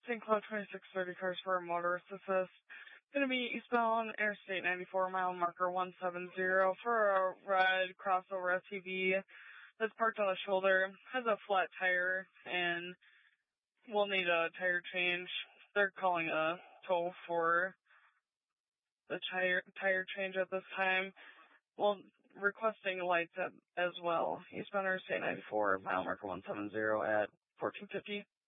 St. Cloud 2630 cars for a motorist assist. Going to be eastbound Interstate 94, mile marker 170 for a red crossover SUV that's parked on the shoulder, has a flat tire, and will need a tire change. They're calling a tow for the tire change at this time. Well, requesting lights as well. Eastbound Interstate 94, mile marker 170 at 1450.